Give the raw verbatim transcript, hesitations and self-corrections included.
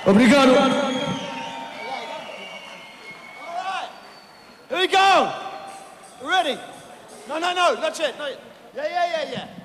Obrigado. All right. Here we go. Ready? No, no, no. That's it. No. Yeah, yeah, yeah, yeah.